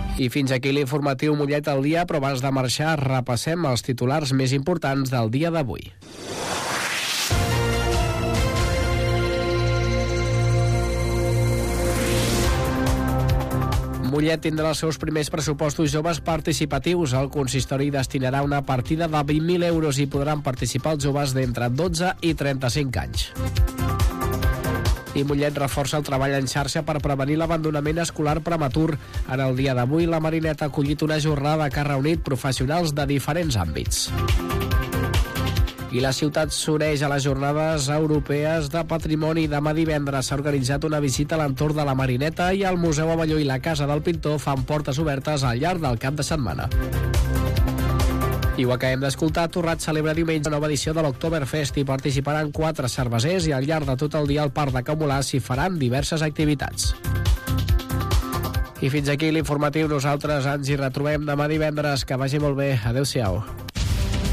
I fins aquí l'informatiu Mollet al dia, però abans de marxar repassem els titulars més importants del dia d'avui. Mollet tindrà els seus primers pressupostos joves participatius. El consistori destinarà una partida de 20.000 euros i podran participar els joves d'entre 12 i 35 anys. I Mollet reforça el treball en xarxa per prevenir l'abandonament escolar prematur. En el dia d'avui, la Marineta ha acollit una jornada que ha reunit professionals de diferents àmbits. I la ciutat s'uneix a les jornades europees de patrimoni. Demà divendres s'ha organitzat una visita a l'entorn de la Marineta i el Museu Abelló i la Casa del Pintor fan portes obertes al llarg del cap de setmana. I ho acabem d'escoltar, Torrat celebra diumenge una nova edició de l'Oktoberfest i participaran 4 cervesers i al llarg de tot el dia al Parc de Can Molàs s'hi faran diverses activitats. I fins aquí l'informatiu. Nosaltres ens hi retrobem demà divendres. Que vagi molt bé. Adéu-siau.